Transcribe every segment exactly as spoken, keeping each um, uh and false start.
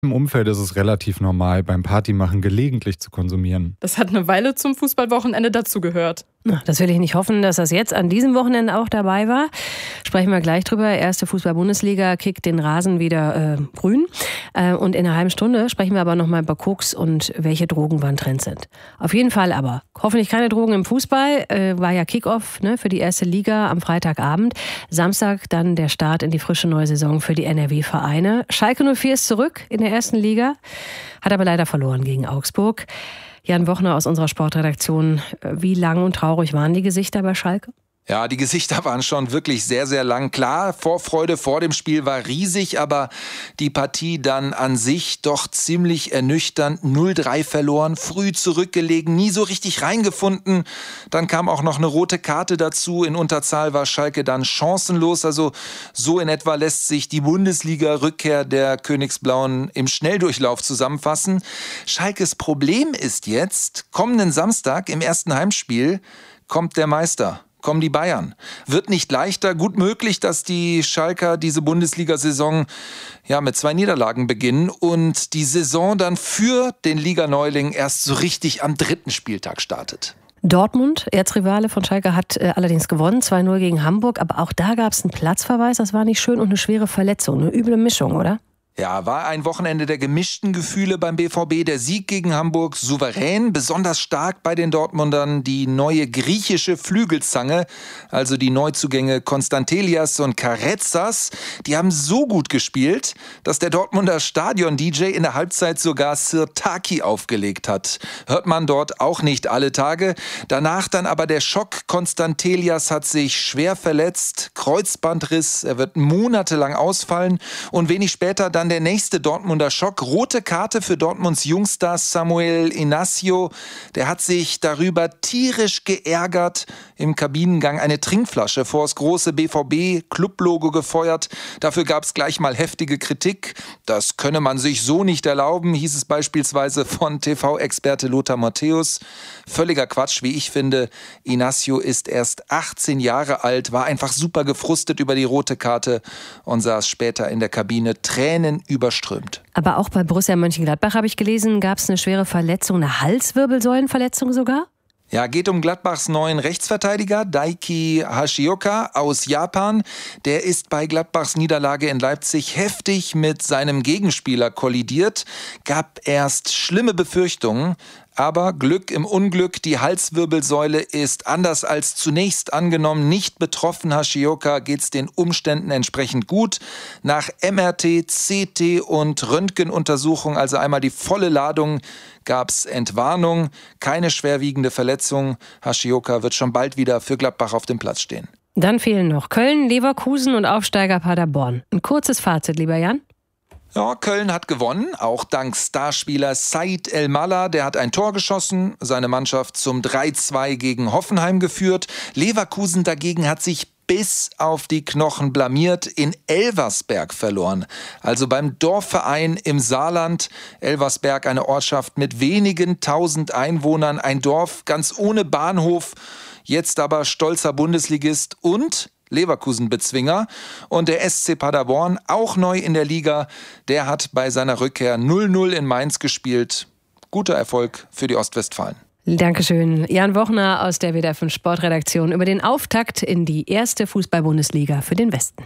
Im Umfeld ist es relativ normal, beim Partymachen gelegentlich zu konsumieren. Das hat eine Weile zum Fußballwochenende dazugehört. Das will ich nicht hoffen, dass das jetzt an diesem Wochenende auch dabei war. Sprechen wir gleich drüber. Erste Fußball-Bundesliga kickt den Rasen wieder äh, grün. Äh, und in einer halben Stunde sprechen wir aber nochmal über Koks und welche Drogen wann Trend sind. Auf jeden Fall aber hoffentlich keine Drogen im Fußball. Äh, war ja Kickoff ne, für die erste Liga am Freitagabend. Samstag dann der Start in die frische neue Saison für die N R W-Vereine. Schalke null vier ist zurück in der ersten Liga, hat aber leider verloren gegen Augsburg. Jan Wochner aus unserer Sportredaktion. Wie lang und traurig waren die Gesichter bei Schalke? Ja, die Gesichter waren schon wirklich sehr, sehr lang. Klar, Vorfreude vor dem Spiel war riesig, aber die Partie dann an sich doch ziemlich ernüchternd. null drei verloren, früh zurückgelegen, nie so richtig reingefunden. Dann kam auch noch eine rote Karte dazu. In Unterzahl war Schalke dann chancenlos. Also so in etwa lässt sich die Bundesliga-Rückkehr der Königsblauen im Schnelldurchlauf zusammenfassen. Schalkes Problem ist jetzt, kommenden Samstag im ersten Heimspiel kommt der Meister. Kommen die Bayern. Wird nicht leichter. Gut möglich, dass die Schalker diese Bundesliga-Saison ja, mit zwei Niederlagen beginnen und die Saison dann für den Liganeuling erst so richtig am dritten Spieltag startet. Dortmund, Erzrivale von Schalke, hat äh, allerdings gewonnen, zwei null gegen Hamburg. Aber auch da gab es einen Platzverweis. Das war nicht schön und eine schwere Verletzung. Eine üble Mischung, oder? Ja, war ein Wochenende der gemischten Gefühle beim B V B. Der Sieg gegen Hamburg souverän, besonders stark bei den Dortmundern die neue griechische Flügelzange, also die Neuzugänge Konstantelias und Karetsas. Die haben so gut gespielt, dass der Dortmunder Stadion-D J in der Halbzeit sogar Sirtaki aufgelegt hat. Hört man dort auch nicht alle Tage. Danach dann aber der Schock. Konstantelias hat sich schwer verletzt, Kreuzbandriss, er wird monatelang ausfallen und wenig später dann Dann der nächste Dortmunder Schock. Rote Karte für Dortmunds Jungstar Samuel Inácio. Der hat sich darüber tierisch geärgert. Im Kabinengang eine Trinkflasche vor das große B V B-Clublogo gefeuert. Dafür gab es gleich mal heftige Kritik. Das könne man sich so nicht erlauben, hieß es beispielsweise von T V-Experte Lothar Matthäus. Völliger Quatsch, wie ich finde. Inácio ist erst achtzehn Jahre alt, war einfach super gefrustet über die rote Karte und saß später in der Kabine Tränen überströmt. Aber auch bei Borussia Mönchengladbach, habe ich gelesen, gab es eine schwere Verletzung, eine Halswirbelsäulenverletzung sogar? Ja, geht um Gladbachs neuen Rechtsverteidiger Daiki Hashioka aus Japan. Der ist bei Gladbachs Niederlage in Leipzig heftig mit seinem Gegenspieler kollidiert. Gab erst schlimme Befürchtungen. Aber Glück im Unglück, die Halswirbelsäule ist anders als zunächst angenommen nicht betroffen. Hashioka geht's den Umständen entsprechend gut. Nach M R T, C T und Röntgenuntersuchung, also einmal die volle Ladung, gab's Entwarnung. Keine schwerwiegende Verletzung. Hashioka wird schon bald wieder für Gladbach auf dem Platz stehen. Dann fehlen noch Köln, Leverkusen und Aufsteiger Paderborn. Ein kurzes Fazit, lieber Jan. Ja, Köln hat gewonnen, auch dank Starspieler Said El-Mallah. Der hat ein Tor geschossen, seine Mannschaft zum drei zwei gegen Hoffenheim geführt. Leverkusen dagegen hat sich bis auf die Knochen blamiert, in Elversberg verloren. Also beim Dorfverein im Saarland. Elversberg, eine Ortschaft mit wenigen tausend Einwohnern, ein Dorf ganz ohne Bahnhof. Jetzt aber stolzer Bundesligist und Leverkusen-Bezwinger. Und der S C Paderborn, auch neu in der Liga, der hat bei seiner Rückkehr null null in Mainz gespielt. Guter Erfolg für die Ostwestfalen. Dankeschön. Jan Wochner aus der W D R fünf Sportredaktion über den Auftakt in die erste Fußball-Bundesliga für den Westen.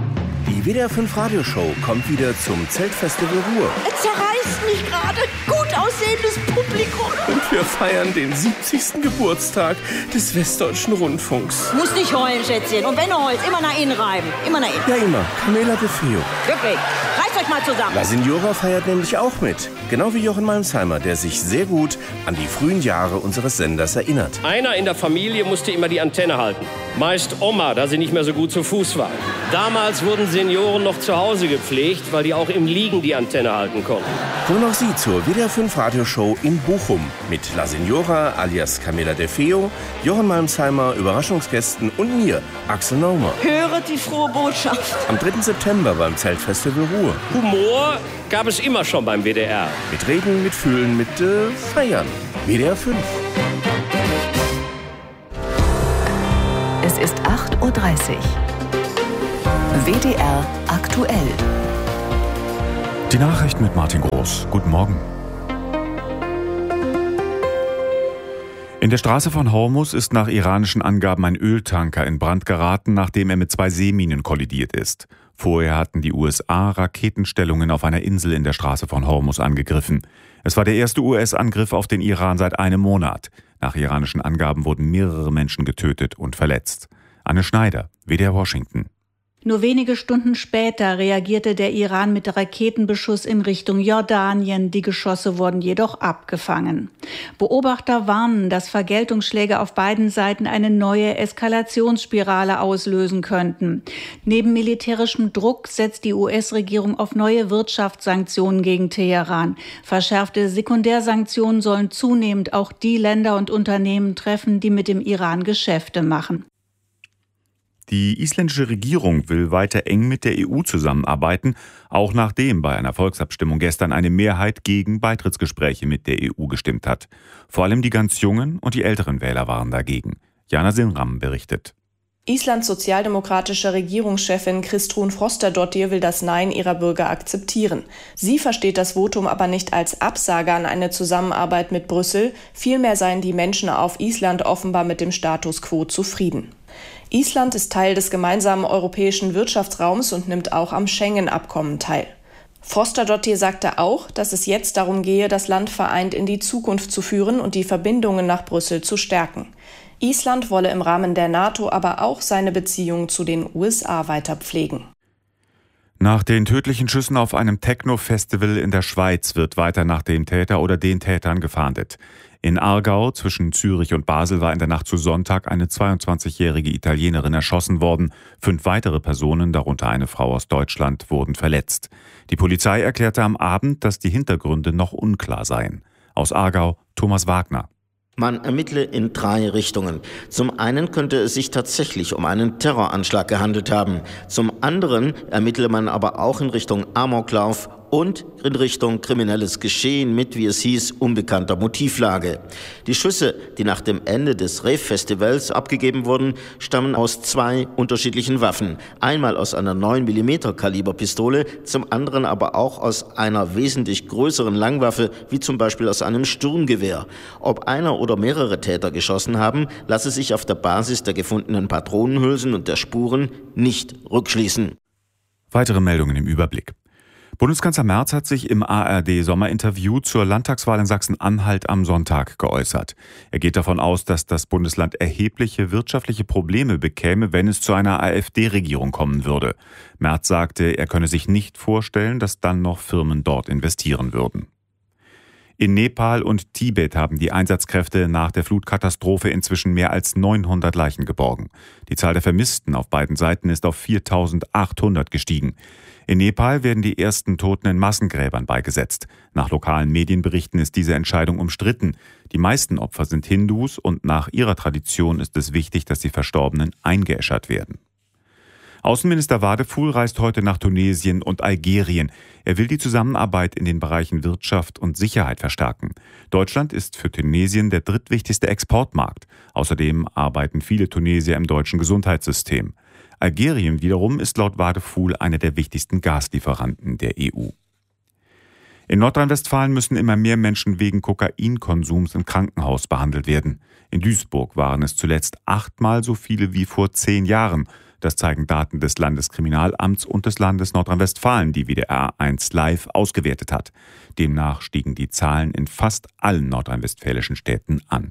Die W D R fünf Radioshow kommt wieder zum Zeltfestival Ruhr. Es zerreißt mich gerade. Gut aussehendes Publikum. Und wir feiern den siebzigsten Geburtstag des Westdeutschen Rundfunks. Muss nicht heulen, Schätzchen. Und wenn du heulst, immer nach innen reiben. Immer nach innen. Ja, immer. Camela de Feo. Wirklich. Reißt euch mal zusammen. La Signora feiert nämlich auch mit. Genau wie Jochen Malmsheimer, der sich sehr gut an die frühen Jahre unseres Senders erinnert. Einer in der Familie musste immer die Antenne halten. Meist Oma, da sie nicht mehr so gut zu Fuß war. Damals wurden Senioren noch zu Hause gepflegt, weil die auch im Liegen die Antenne halten konnten. Hören auch Sie zur W D R fünf Radioshow in Bochum mit La Signora alias Camela de Feo, Jochen Malmsheimer, Überraschungsgästen und mir, Axel Naumer. Höret die frohe Botschaft. Am dritten September beim Zeltfestival Ruhr. Humor gab es immer schon beim W D R. Mit Reden, mit Fühlen, mit äh, Feiern. W D R fünf. Es ist acht Uhr dreißig. W D R aktuell. Die Nachrichten mit Martin Groß. Guten Morgen. In der Straße von Hormuz ist nach iranischen Angaben ein Öltanker in Brand geraten, nachdem er mit zwei Seeminen kollidiert ist. Vorher hatten die U S A Raketenstellungen auf einer Insel in der Straße von Hormuz angegriffen. Es war der erste U S-Angriff auf den Iran seit einem Monat. Nach iranischen Angaben wurden mehrere Menschen getötet und verletzt. Anne Schneider, W D R Washington. Nur wenige Stunden später reagierte der Iran mit Raketenbeschuss in Richtung Jordanien. Die Geschosse wurden jedoch abgefangen. Beobachter warnen, dass Vergeltungsschläge auf beiden Seiten eine neue Eskalationsspirale auslösen könnten. Neben militärischem Druck setzt die U S-Regierung auf neue Wirtschaftssanktionen gegen Teheran. Verschärfte Sekundärsanktionen sollen zunehmend auch die Länder und Unternehmen treffen, die mit dem Iran Geschäfte machen. Die isländische Regierung will weiter eng mit der E U zusammenarbeiten, auch nachdem bei einer Volksabstimmung gestern eine Mehrheit gegen Beitrittsgespräche mit der E U gestimmt hat. Vor allem die ganz jungen und die älteren Wähler waren dagegen. Jana Sinram berichtet. Islands sozialdemokratische Regierungschefin Kristrún Frostadóttir will das Nein ihrer Bürger akzeptieren. Sie versteht das Votum aber nicht als Absage an eine Zusammenarbeit mit Brüssel. Vielmehr seien die Menschen auf Island offenbar mit dem Status quo zufrieden. Island ist Teil des gemeinsamen europäischen Wirtschaftsraums und nimmt auch am Schengen-Abkommen teil. Frostadóttir sagte auch, dass es jetzt darum gehe, das Land vereint in die Zukunft zu führen und die Verbindungen nach Brüssel zu stärken. Island wolle im Rahmen der NATO aber auch seine Beziehungen zu den U S A weiter pflegen. Nach den tödlichen Schüssen auf einem Techno-Festival in der Schweiz wird weiter nach dem Täter oder den Tätern gefahndet. In Aargau zwischen Zürich und Basel war in der Nacht zu Sonntag eine zweiundzwanzigjährige Italienerin erschossen worden. Fünf weitere Personen, darunter eine Frau aus Deutschland, wurden verletzt. Die Polizei erklärte am Abend, dass die Hintergründe noch unklar seien. Aus Aargau, Thomas Wagner. Man ermittle in drei Richtungen. Zum einen könnte es sich tatsächlich um einen Terroranschlag gehandelt haben. Zum anderen ermittle man aber auch in Richtung Amoklauf und in Richtung kriminelles Geschehen mit, wie es hieß, unbekannter Motivlage. Die Schüsse, die nach dem Ende des Rave-Festivals abgegeben wurden, stammen aus zwei unterschiedlichen Waffen. Einmal aus einer neun Millimeter Kaliberpistole, zum anderen aber auch aus einer wesentlich größeren Langwaffe, wie zum Beispiel aus einem Sturmgewehr. Ob einer oder mehrere Täter geschossen haben, lasse sich auf der Basis der gefundenen Patronenhülsen und der Spuren nicht rückschließen. Weitere Meldungen im Überblick. Bundeskanzler Merz hat sich im A R D-Sommerinterview zur Landtagswahl in Sachsen-Anhalt am Sonntag geäußert. Er geht davon aus, dass das Bundesland erhebliche wirtschaftliche Probleme bekäme, wenn es zu einer AfD-Regierung kommen würde. Merz sagte, er könne sich nicht vorstellen, dass dann noch Firmen dort investieren würden. In Nepal und Tibet haben die Einsatzkräfte nach der Flutkatastrophe inzwischen mehr als neunhundert Leichen geborgen. Die Zahl der Vermissten auf beiden Seiten ist auf viertausendachthundert gestiegen. In Nepal werden die ersten Toten in Massengräbern beigesetzt. Nach lokalen Medienberichten ist diese Entscheidung umstritten. Die meisten Opfer sind Hindus und nach ihrer Tradition ist es wichtig, dass die Verstorbenen eingeäschert werden. Außenminister Wadephul reist heute nach Tunesien und Algerien. Er will die Zusammenarbeit in den Bereichen Wirtschaft und Sicherheit verstärken. Deutschland ist für Tunesien der drittwichtigste Exportmarkt. Außerdem arbeiten viele Tunesier im deutschen Gesundheitssystem. Algerien wiederum ist laut Wadephul einer der wichtigsten Gaslieferanten der E U. In Nordrhein-Westfalen müssen immer mehr Menschen wegen Kokainkonsums im Krankenhaus behandelt werden. In Duisburg waren es zuletzt achtmal so viele wie vor zehn Jahren. Das zeigen Daten des Landeskriminalamts und des Landes Nordrhein-Westfalen, die W D R eins Live ausgewertet hat. Demnach stiegen die Zahlen in fast allen nordrhein-westfälischen Städten an.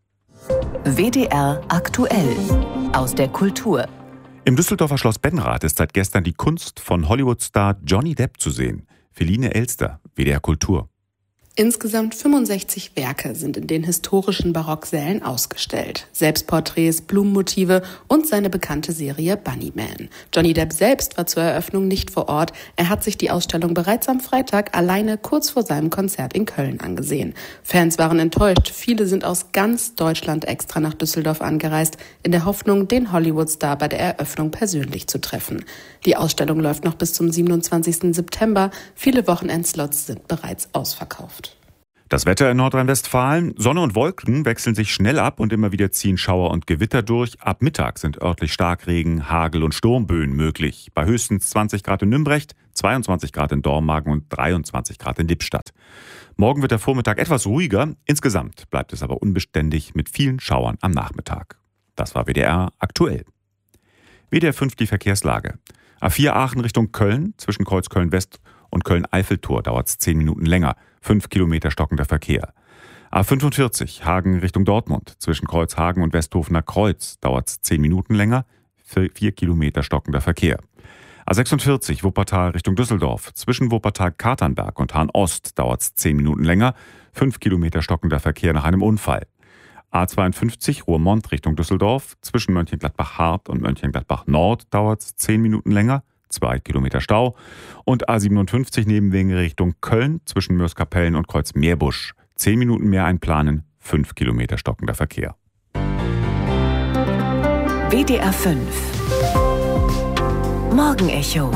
W D R aktuell aus der Kultur. Im Düsseldorfer Schloss Benrath ist seit gestern die Kunst von Hollywood-Star Johnny Depp zu sehen. Feline Elster, W D R Kultur. Insgesamt fünfundsechzig Werke sind in den historischen Barocksälen ausgestellt. Selbstporträts, Blumenmotive und seine bekannte Serie Bunnyman. Johnny Depp selbst war zur Eröffnung nicht vor Ort. Er hat sich die Ausstellung bereits am Freitag alleine kurz vor seinem Konzert in Köln angesehen. Fans waren enttäuscht. Viele sind aus ganz Deutschland extra nach Düsseldorf angereist, in der Hoffnung, den Hollywood-Star bei der Eröffnung persönlich zu treffen. Die Ausstellung läuft noch bis zum siebenundzwanzigsten September. Viele Wochenendslots sind bereits ausverkauft. Das Wetter in Nordrhein-Westfalen. Sonne und Wolken wechseln sich schnell ab und immer wieder ziehen Schauer und Gewitter durch. Ab Mittag sind örtlich Starkregen, Hagel und Sturmböen möglich. Bei höchstens zwanzig Grad in Nümbrecht, zweiundzwanzig Grad in Dormagen und dreiundzwanzig Grad in Lippstadt. Morgen wird der Vormittag etwas ruhiger. Insgesamt bleibt es aber unbeständig mit vielen Schauern am Nachmittag. Das war W D R aktuell. W D R fünf die Verkehrslage. A vier Aachen Richtung Köln, zwischen Kreuz Köln-West und Köln-Eiffeltor dauert es zehn Minuten länger. fünf Kilometer stockender Verkehr. A fünfundvierzig Hagen Richtung Dortmund, zwischen Kreuzhagen und Westhofener Kreuz dauert es zehn Minuten länger. vier Kilometer stockender Verkehr. A sechsundvierzig Wuppertal Richtung Düsseldorf, zwischen Wuppertal-Katernberg und Hahn-Ost dauert es zehn Minuten länger. fünf Kilometer stockender Verkehr nach einem Unfall. A zweiundfünfzig Ruhrmond Richtung Düsseldorf, zwischen Mönchengladbach-Hart und Mönchengladbach-Nord dauert es zehn Minuten länger. zwei Kilometer Stau. Und A siebenundfünfzig Nebenwege Richtung Köln, zwischen Mörs-Kapellen und Kreuz-Meerbusch. zehn Minuten mehr einplanen, fünf Kilometer stockender Verkehr. W D R fünf Morgenecho.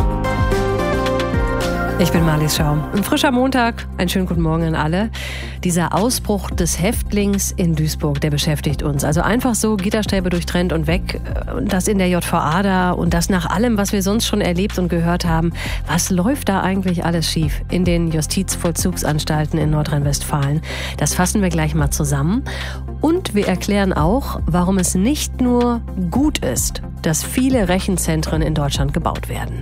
Ich bin Marlies Schaum. Ein frischer Montag. Einen schönen guten Morgen an alle. Dieser Ausbruch des Häftlings in Duisburg, der beschäftigt uns. Also einfach so Gitterstäbe durchtrennt und weg. Und das in der J V A da. Und das nach allem, was wir sonst schon erlebt und gehört haben. Was läuft da eigentlich alles schief in den Justizvollzugsanstalten in Nordrhein-Westfalen? Das fassen wir gleich mal zusammen. Und wir erklären auch, warum es nicht nur gut ist, dass viele Rechenzentren in Deutschland gebaut werden.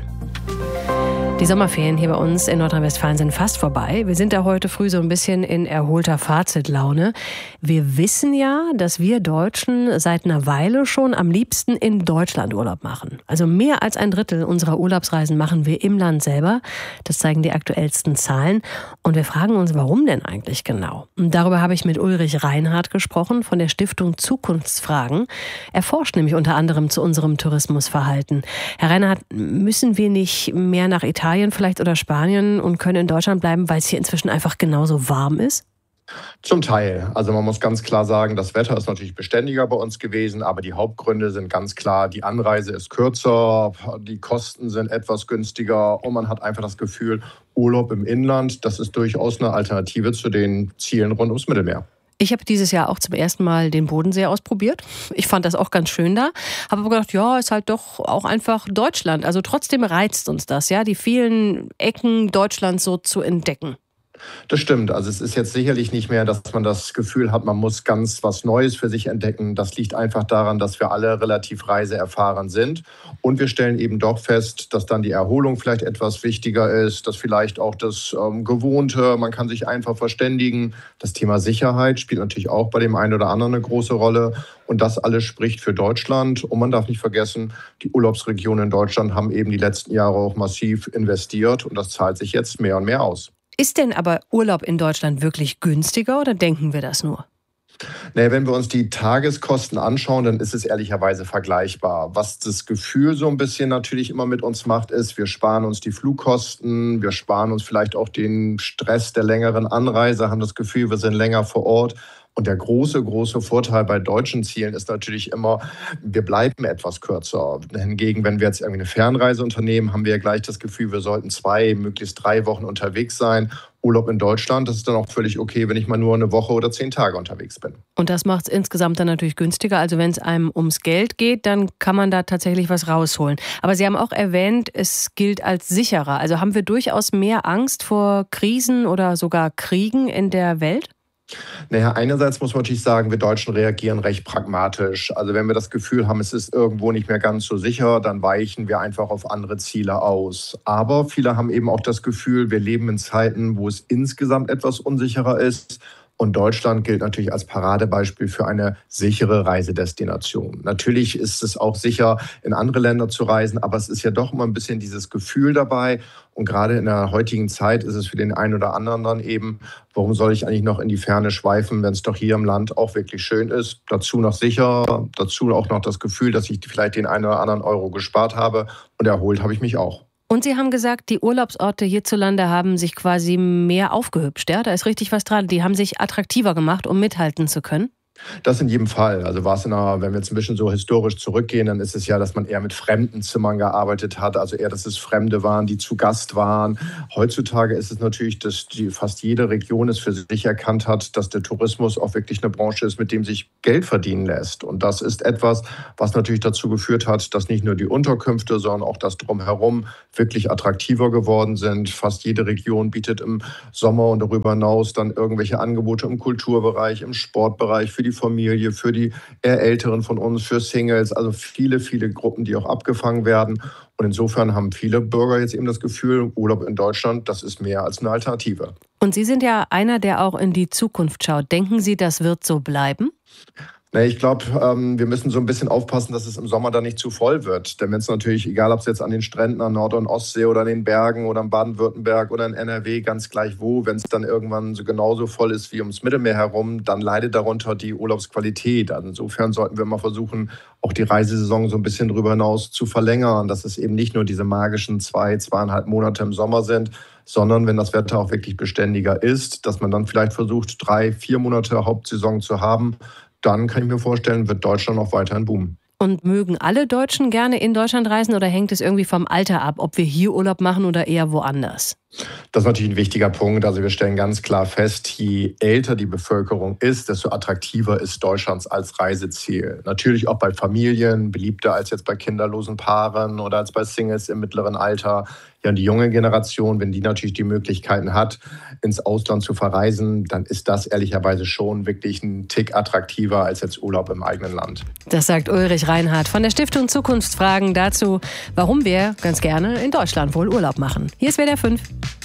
Die Sommerferien hier bei uns in Nordrhein-Westfalen sind fast vorbei. Wir sind da heute früh so ein bisschen in erholter Fazitlaune. Wir wissen ja, dass wir Deutschen seit einer Weile schon am liebsten in Deutschland Urlaub machen. Also mehr als ein Drittel unserer Urlaubsreisen machen wir im Land selber. Das zeigen die aktuellsten Zahlen. Und wir fragen uns, warum denn eigentlich genau? Und darüber habe ich mit Ulrich Reinhardt gesprochen von der Stiftung Zukunftsfragen. Er forscht nämlich unter anderem zu unserem Tourismusverhalten. Herr Reinhardt, müssen wir nicht mehr nach Italien vielleicht oder Spanien und können in Deutschland bleiben, weil es hier inzwischen einfach genauso warm ist? Zum Teil. Also man muss ganz klar sagen, das Wetter ist natürlich beständiger bei uns gewesen, aber die Hauptgründe sind ganz klar, die Anreise ist kürzer, die Kosten sind etwas günstiger und man hat einfach das Gefühl, Urlaub im Inland, das ist durchaus eine Alternative zu den Zielen rund ums Mittelmeer. Ich habe dieses Jahr auch zum ersten Mal den Bodensee ausprobiert. Ich fand das auch ganz schön da. Habe aber gedacht, ja, ist halt doch auch einfach Deutschland. Also trotzdem reizt uns das, ja, die vielen Ecken Deutschlands so zu entdecken. Das stimmt. Also es ist jetzt sicherlich nicht mehr, dass man das Gefühl hat, man muss ganz was Neues für sich entdecken. Das liegt einfach daran, dass wir alle relativ reiseerfahren sind. Und wir stellen eben doch fest, dass dann die Erholung vielleicht etwas wichtiger ist, dass vielleicht auch das ähm, Gewohnte, man kann sich einfach verständigen. Das Thema Sicherheit spielt natürlich auch bei dem einen oder anderen eine große Rolle. Und das alles spricht für Deutschland. Und man darf nicht vergessen, die Urlaubsregionen in Deutschland haben eben die letzten Jahre auch massiv investiert. Und das zahlt sich jetzt mehr und mehr aus. Ist denn aber Urlaub in Deutschland wirklich günstiger oder denken wir das nur? Naja, wenn wir uns die Tageskosten anschauen, dann ist es ehrlicherweise vergleichbar. Was das Gefühl so ein bisschen natürlich immer mit uns macht, ist, wir sparen uns die Flugkosten, wir sparen uns vielleicht auch den Stress der längeren Anreise, haben das Gefühl, wir sind länger vor Ort. Und der große, große Vorteil bei deutschen Zielen ist natürlich immer, wir bleiben etwas kürzer. Hingegen, wenn wir jetzt irgendwie eine Fernreise unternehmen, haben wir ja gleich das Gefühl, wir sollten zwei, möglichst drei Wochen unterwegs sein. Urlaub in Deutschland, das ist dann auch völlig okay, wenn ich mal nur eine Woche oder zehn Tage unterwegs bin. Und das macht es insgesamt dann natürlich günstiger. Also wenn es einem ums Geld geht, dann kann man da tatsächlich was rausholen. Aber Sie haben auch erwähnt, es gilt als sicherer. Also haben wir durchaus mehr Angst vor Krisen oder sogar Kriegen in der Welt? Naja, einerseits muss man natürlich sagen, wir Deutschen reagieren recht pragmatisch. Also wenn wir das Gefühl haben, es ist irgendwo nicht mehr ganz so sicher, dann weichen wir einfach auf andere Ziele aus. Aber viele haben eben auch das Gefühl, wir leben in Zeiten, wo es insgesamt etwas unsicherer ist. Und Deutschland gilt natürlich als Paradebeispiel für eine sichere Reisedestination. Natürlich ist es auch sicher, in andere Länder zu reisen, aber es ist ja doch immer ein bisschen dieses Gefühl dabei. Und gerade in der heutigen Zeit ist es für den einen oder anderen dann eben, warum soll ich eigentlich noch in die Ferne schweifen, wenn es doch hier im Land auch wirklich schön ist. Dazu noch sicher, dazu auch noch das Gefühl, dass ich vielleicht den einen oder anderen Euro gespart habe. Und erholt habe ich mich auch. Und Sie haben gesagt, die Urlaubsorte hierzulande haben sich quasi mehr aufgehübscht. Ja? Da ist richtig was dran. Die haben sich attraktiver gemacht, um mithalten zu können. Das in jedem Fall. Also war es in einer, wenn wir jetzt ein bisschen so historisch zurückgehen, dann ist es ja, dass man eher mit fremden Zimmern gearbeitet hat, also eher, dass es Fremde waren, die zu Gast waren. Heutzutage ist es natürlich, dass die, fast jede Region es für sich erkannt hat, dass der Tourismus auch wirklich eine Branche ist, mit dem sich Geld verdienen lässt. Und das ist etwas, was natürlich dazu geführt hat, dass nicht nur die Unterkünfte, sondern auch das Drumherum wirklich attraktiver geworden sind. Fast jede Region bietet im Sommer und darüber hinaus dann irgendwelche Angebote im Kulturbereich, im Sportbereich, für die Familie, für die eher Älteren von uns, für Singles, also viele, viele Gruppen, die auch abgefangen werden. Und insofern haben viele Bürger jetzt eben das Gefühl, Urlaub in Deutschland, das ist mehr als eine Alternative. Und Sie sind ja einer, der auch in die Zukunft schaut. Denken Sie, das wird so bleiben? Ich glaube, wir müssen so ein bisschen aufpassen, dass es im Sommer dann nicht zu voll wird. Denn wenn es natürlich, egal ob es jetzt an den Stränden an Nord- und Ostsee oder an den Bergen oder in Baden-Württemberg oder in N R W, ganz gleich wo, wenn es dann irgendwann so genauso voll ist wie ums Mittelmeer herum, dann leidet darunter die Urlaubsqualität. Also insofern sollten wir mal versuchen, auch die Reisesaison so ein bisschen darüber hinaus zu verlängern, dass es eben nicht nur diese magischen zwei, zweieinhalb Monate im Sommer sind, sondern wenn das Wetter auch wirklich beständiger ist, dass man dann vielleicht versucht, drei, vier Monate Hauptsaison zu haben. Dann kann ich mir vorstellen, wird Deutschland auch weiterhin boomen. Und mögen alle Deutschen gerne in Deutschland reisen oder hängt es irgendwie vom Alter ab, ob wir hier Urlaub machen oder eher woanders? Das ist natürlich ein wichtiger Punkt. Also wir stellen ganz klar fest, je älter die Bevölkerung ist, desto attraktiver ist Deutschland als Reiseziel. Natürlich auch bei Familien, beliebter als jetzt bei kinderlosen Paaren oder als bei Singles im mittleren Alter. Ja, und die junge Generation, wenn die natürlich die Möglichkeiten hat, ins Ausland zu verreisen, dann ist das ehrlicherweise schon wirklich ein Tick attraktiver als jetzt Urlaub im eigenen Land. Das sagt Ulrich Reinhardt von der Stiftung Zukunftsfragen dazu, warum wir ganz gerne in Deutschland wohl Urlaub machen. Hier ist W D R fünf.